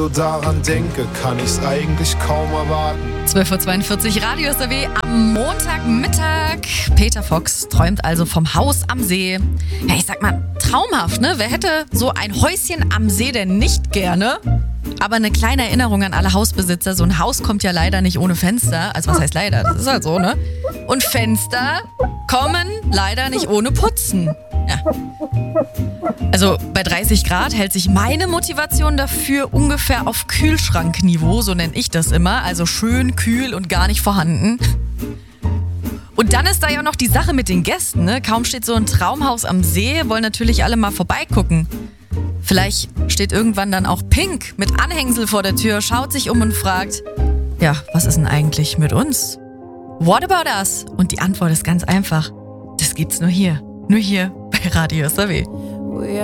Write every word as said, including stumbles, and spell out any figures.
daran denke, kann ich's eigentlich kaum erwarten. zwölf Uhr zweiundvierzig, Radio S R W am Montagmittag. Peter Fox träumt also vom Haus am See. Ja, ich sag mal, traumhaft, ne? Wer hätte so ein Häuschen am See denn nicht gerne? Aber eine kleine Erinnerung an alle Hausbesitzer. So ein Haus kommt ja leider nicht ohne Fenster. Also was heißt leider? Das ist halt so, ne? Und Fenster kommen leider nicht ohne Putzen. Ja. Also bei dreißig Grad hält sich meine Motivation dafür ungefähr auf Kühlschrankniveau, so nenne ich das immer. Also schön kühl und gar nicht vorhanden. Und dann ist da ja noch die Sache mit den Gästen, ne? Kaum steht so ein Traumhaus am See, wollen natürlich alle mal vorbeigucken. Vielleicht steht irgendwann dann auch Pink mit Anhängsel vor der Tür, schaut sich um und fragt, ja, was ist denn eigentlich mit uns? What about us? Und die Antwort ist ganz einfach, das gibt's nur hier, nur hier bei Radio S R W.